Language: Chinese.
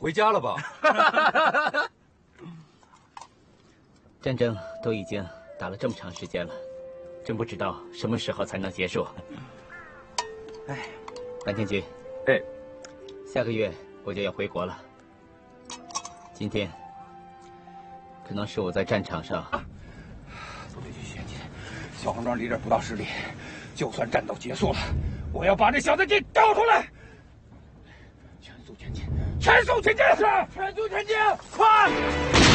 回家了吧？ 战争都已经打了这么长时间了，真不知道什么时候才能结束。哎，蓝天君， 哎， 下个月我就要回国了。今天可能是我在战场上都得去学去。小黄庄离这儿不到10里，就算战斗结束了，我要把这小子给调出来。全速前进！全速前进！是，全速前进！快！